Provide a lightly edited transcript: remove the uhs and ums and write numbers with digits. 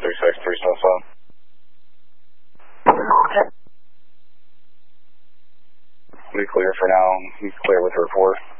136, 375. Okay. We clear for now. We clear with report.